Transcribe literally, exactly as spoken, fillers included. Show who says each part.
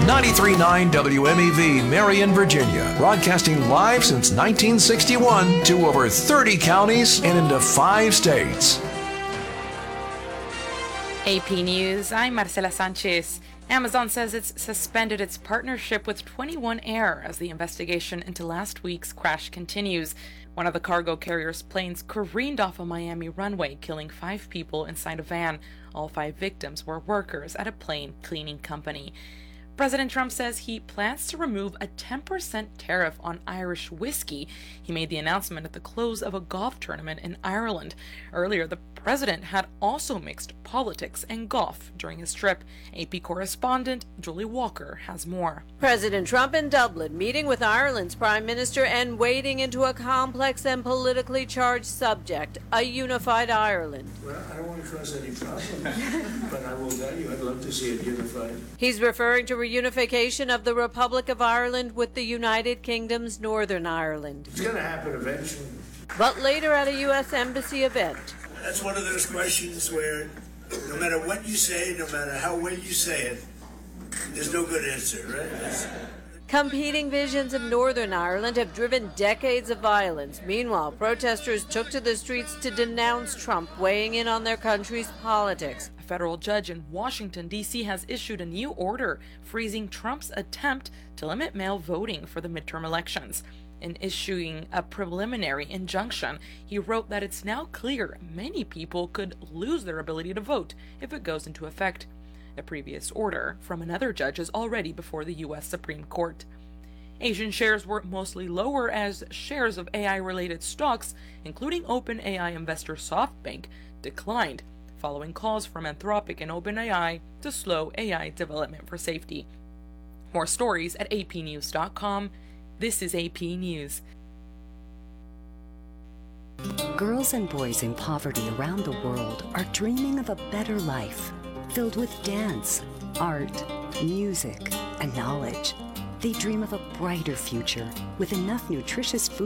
Speaker 1: ninety-three point nine W M E V, Marion, Virginia. Broadcasting live since nineteen sixty-one to over thirty counties and into five states.
Speaker 2: A P News, I'm Marcela Sanchez. Amazon says it's suspended its partnership with twenty-one Air as the investigation into last week's crash continues. One of the cargo carrier's planes careened off a Miami runway, killing five people inside a van. All five victims were workers at a plane cleaning company. President Trump says he plans to remove a ten percent tariff on Irish whiskey. He made the announcement at the close of a golf tournament in Ireland. Earlier, the president had also mixed politics and golf during his trip. A P correspondent Julie Walker has more.
Speaker 3: President Trump in Dublin, meeting with Ireland's prime minister and wading into a complex and politically charged subject, a unified Ireland.
Speaker 4: Well, I don't want to cause any problems, but I will tell you I'd love to see it unified.
Speaker 3: He's referring to reunification of the Republic of Ireland with the United Kingdom's Northern Ireland.
Speaker 4: It's going to happen eventually.
Speaker 3: But later at a U S Embassy event.
Speaker 4: That's one of those questions where no matter what you say, no matter how well you say it, there's no good answer, right? That's...
Speaker 3: Competing visions of Northern Ireland have driven decades of violence. Meanwhile, protesters took to the streets to denounce Trump weighing in on their country's politics.
Speaker 2: A federal judge in Washington, D C has issued a new order freezing Trump's attempt to limit mail voting for the midterm elections. In issuing a preliminary injunction, he wrote that it's now clear many people could lose their ability to vote if it goes into effect. A previous order from another judge is already before the U S Supreme Court. Asian shares were mostly lower as shares of A I-related stocks, including OpenAI investor SoftBank, declined, following calls from Anthropic and OpenAI to slow A I development for safety. More stories at A P news dot com. This is A P News.
Speaker 5: Girls and boys in poverty around the world are dreaming of a better life, filled with dance, art, music, and knowledge. They dream of a brighter future with enough nutritious food